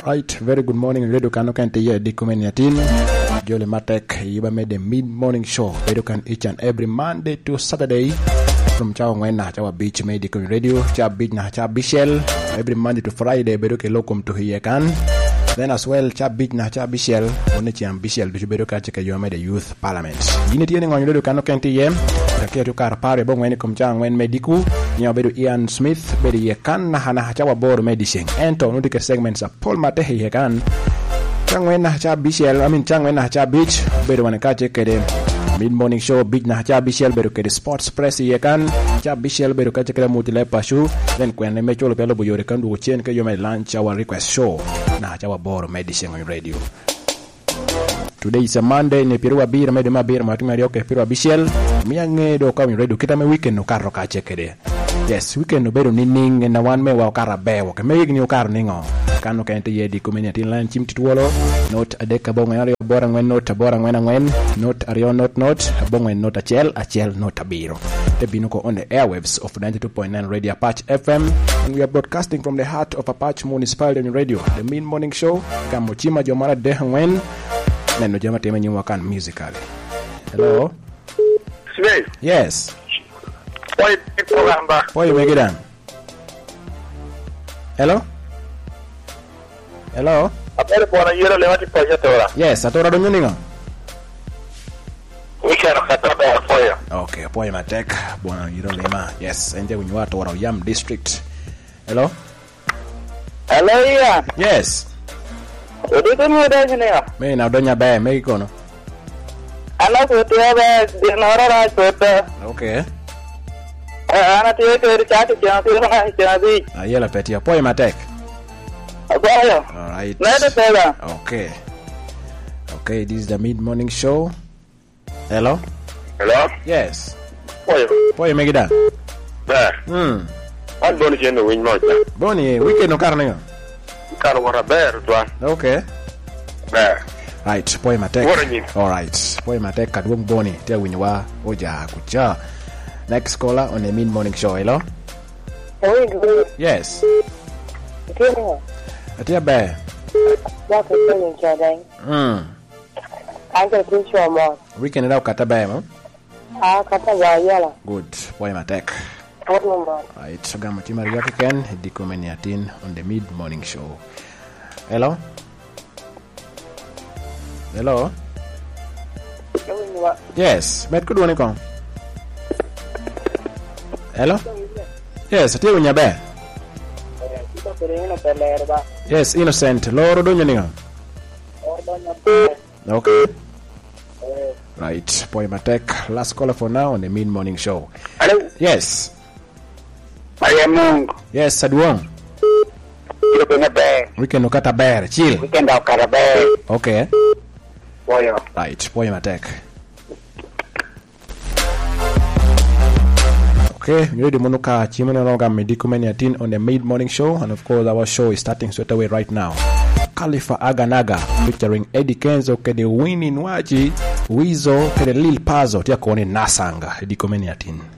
Right, very good morning. Radio Kanokan Tiye Dikumeniatin. Jole Matek Yiba made a mid-morning show. Radio Kan each and every Monday to Saturday. From Chawangwena, Chawa Beach Medical Radio, Chab Beach na Chab Bishel. Every Monday to Friday, Bedoke Locum to Hiyakan. Then as well, Chab Beach na Chab Bishel. Onichi and Bishel, to Bedoka Cheka Yome the Youth Parliament. Unity on Radio Kanokan Tiye. Kakia to Karpare Bongweni Kumchang when Mediku. Bedu Ian Smith, Bedu Yakan, Nahana Chawa Board Medicine. Ento, Nutika segments of Paul Matehi Yakan. Changwen na Chab Bishel, Changwen na Chab Beach. Bedu Wanakache Kede. Mid-morning show big na Chab Bishel beru ke sports press yekan Chab Bishel beru ka chekra mutile pashu then kwen me cholo pelo buyore kan du chen ke yo me lunch our request show na Chawa Boro Medicine on radio. Today is a Monday ne pirwa bir me de ma bir ma tuma ke pirwa Bishel miange do ka mi radio kita me weekend no karro ka chekede. Yes, weekend no beru nining na wan me wa karabe wa ke me igni o kar ningo kanu ka ente yedi community line chim tituolo not adeka bonga ari bora ngwen not bora ngwen not ario not bonga not achel not abiro te binuko on the airwaves of 92.9 Radio Apache FM, and we are broadcasting from the heart of Apache Municipality Radio, the mid-morning show kamuchima jomara de ngwen neno jama teme nyuma kan musically. Hello Smith. Yes Poi programa poi megidan. Hello Apere buona yero levati poi ora. Yes, atora do nyuninga. Weekend kata ba foya. Okay, poi Matek buona yero lema. Yes, ende unyu watu wa Yam district. Hello Ian. Yes. Odi mo da jine. Me na donya ba me ikono. Ala ko te ba dinara ra sota. Okay. Ana te ke chat na bi. Ayela petia poi Matek. Abayo. All right. Okay. Okay, this is the mid-morning show. Hello? Yes. Poi megida. Ba. An boni jeno win mo ta. Boni weekend no karnga. Kar wara ber twa. Okay. Ba. Right, poi Matek. All right. Poi Matek kadwong boni te winwa oja kucha. Next caller on the mid-morning show. Hello? Yes. Atia ba. What is doing Jordan? I can teach you more. Weekend na kata ba mo? Kata ba yala. Good. Poi Matek. What number? Right, so gama tima yake ken dikomeniatin on the mid-morning show. Hello? Yes, met kudu ni kon. Hello? Yes, atia unya ba. Yes, Innocent. Loro do nyaninga. Okay. Right. Poi Matek. Last caller for now on the mid-morning show. Hello. Yes. Ayamung. Yes, Saduong. Weekend ukata bear. Chill. Weekend ukata bear. Okay. Poyo. Right. Poi Matek. Okay, you ready Monuka Chimeno Loga Medikumeniatin on the mid-morning show, and of course our show is starting straight away right now. Khalifa Aganaga featuring Eddie Kenzo Kede Winnie Nwaji Wizo Kede Lil Pazo Tia Kone Nasanga Medikumeniatin.